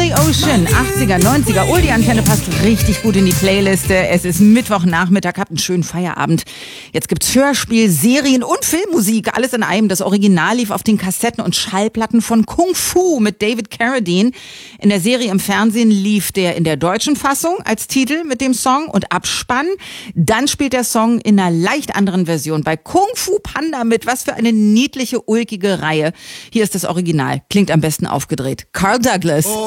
Billy Ocean, 80er, 90er. Die Antenne passt richtig gut in die Playliste. Es ist Mittwochnachmittag, habt einen schönen Feierabend. Jetzt gibt's Hörspiel, Serien und Filmmusik. Alles in einem. Das Original lief auf den Kassetten und Schallplatten von Kung Fu mit David Carradine. In der Serie im Fernsehen lief der in der deutschen Fassung als Titel mit dem Song und Abspann. Dann spielt der Song in einer leicht anderen Version bei Kung Fu Panda mit. Was für eine niedliche, ulkige Reihe. Hier ist das Original. Klingt am besten aufgedreht. Carl Douglas.